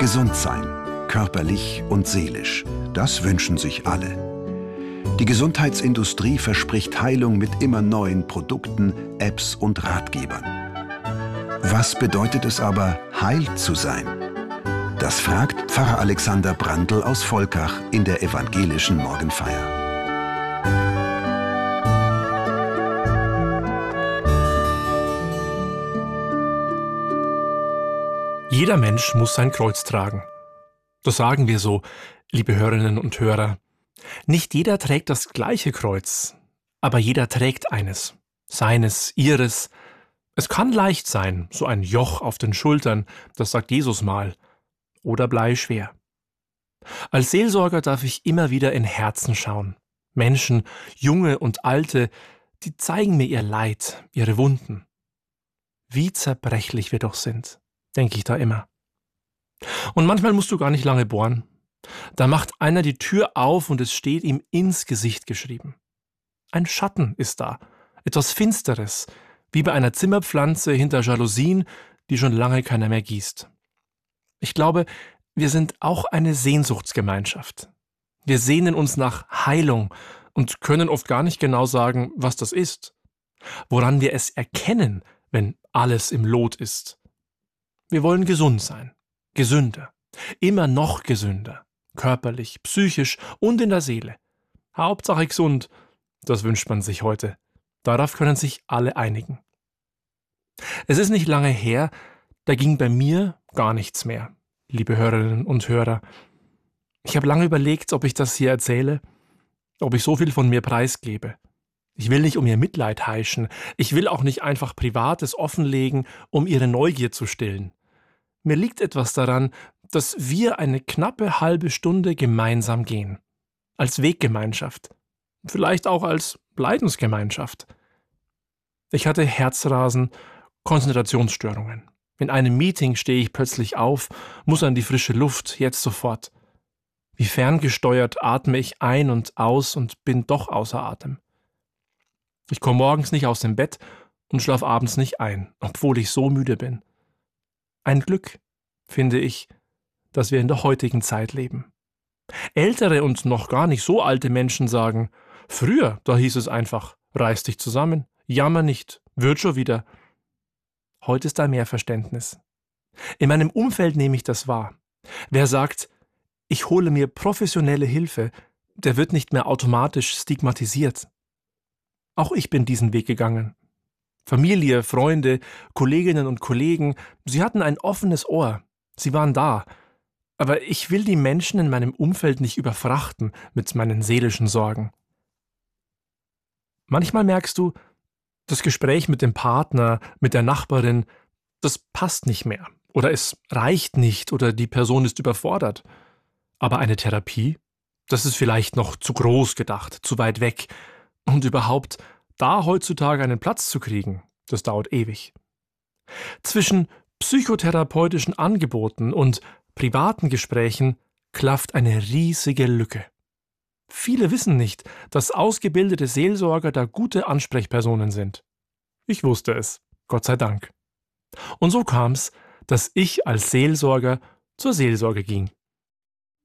Gesund sein, körperlich und seelisch, das wünschen sich alle. Die Gesundheitsindustrie verspricht Heilung mit immer neuen Produkten, Apps und Ratgebern. Was bedeutet es aber, heil zu sein? Das fragt Pfarrer Alexander Brandl aus Volkach in der evangelischen Morgenfeier. Jeder Mensch muss sein Kreuz tragen. Das sagen wir so, liebe Hörerinnen und Hörer. Nicht jeder trägt das gleiche Kreuz, aber jeder trägt eines. Seines, ihres. Es kann leicht sein, so ein Joch auf den Schultern, das sagt Jesus mal, oder bleischwer. Als Seelsorger darf ich immer wieder in Herzen schauen. Menschen, junge und alte, die zeigen mir ihr Leid, ihre Wunden. Wie zerbrechlich wir doch sind, denke ich da immer. Und manchmal musst du gar nicht lange bohren. Da macht einer die Tür auf und es steht ihm ins Gesicht geschrieben. Ein Schatten ist da, etwas Finsteres, wie bei einer Zimmerpflanze hinter Jalousien, die schon lange keiner mehr gießt. Ich glaube, wir sind auch eine Sehnsuchtsgemeinschaft. Wir sehnen uns nach Heilung und können oft gar nicht genau sagen, was das ist. Woran wir es erkennen, wenn alles im Lot ist. Wir wollen gesund sein, gesünder, immer noch gesünder, körperlich, psychisch und in der Seele. Hauptsache gesund, das wünscht man sich heute. Darauf können sich alle einigen. Es ist nicht lange her, da ging bei mir gar nichts mehr, liebe Hörerinnen und Hörer. Ich habe lange überlegt, ob ich das hier erzähle, ob ich so viel von mir preisgebe. Ich will nicht um ihr Mitleid heischen, ich will auch nicht einfach Privates offenlegen, um ihre Neugier zu stillen. Mir liegt etwas daran, dass wir eine knappe halbe Stunde gemeinsam gehen. Als Weggemeinschaft. Vielleicht auch als Leidensgemeinschaft. Ich hatte Herzrasen, Konzentrationsstörungen. In einem Meeting stehe ich plötzlich auf, muss an die frische Luft, jetzt sofort. Wie ferngesteuert atme ich ein und aus und bin doch außer Atem. Ich komme morgens nicht aus dem Bett und schlafe abends nicht ein, obwohl ich so müde bin. Ein Glück, finde ich, dass wir in der heutigen Zeit leben. Ältere und noch gar nicht so alte Menschen sagen, früher, da hieß es einfach, reiß dich zusammen, jammer nicht, wird schon wieder. Heute ist da mehr Verständnis. In meinem Umfeld nehme ich das wahr. Wer sagt, ich hole mir professionelle Hilfe, der wird nicht mehr automatisch stigmatisiert. Auch ich bin diesen Weg gegangen. Familie, Freunde, Kolleginnen und Kollegen, sie hatten ein offenes Ohr. Sie waren da. Aber ich will die Menschen in meinem Umfeld nicht überfrachten mit meinen seelischen Sorgen. Manchmal merkst du, das Gespräch mit dem Partner, mit der Nachbarin, das passt nicht mehr. Oder es reicht nicht oder die Person ist überfordert. Aber eine Therapie, das ist vielleicht noch zu groß gedacht, zu weit weg. Und überhaupt, da heutzutage einen Platz zu kriegen, das dauert ewig. Zwischen psychotherapeutischen Angeboten und privaten Gesprächen klafft eine riesige Lücke. Viele wissen nicht, dass ausgebildete Seelsorger da gute Ansprechpersonen sind. Ich wusste es, Gott sei Dank. Und so kam es, dass ich als Seelsorger zur Seelsorge ging.